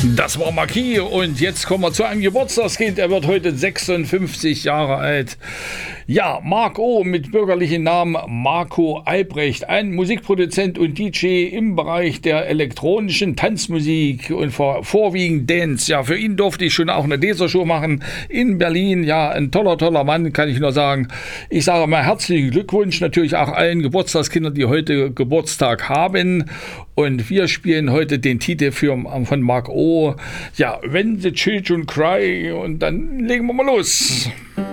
Das war Marquis und jetzt kommen wir zu einem Geburtstagskind. Er wird heute 56 Jahre alt. Ja, Marc O. mit bürgerlichen Namen Marco Albrecht, ein Musikproduzent und DJ im Bereich der elektronischen Tanzmusik und vorwiegend Dance. Ja, für ihn durfte ich schon auch eine Lasershow machen in Berlin. Ja, ein toller Mann, kann ich nur sagen. Ich sage mal herzlichen Glückwunsch natürlich auch allen Geburtstagskindern, die heute Geburtstag haben. Und wir spielen heute den Titel von Marc O. Ja, When the Children Cry. Und dann legen wir mal los.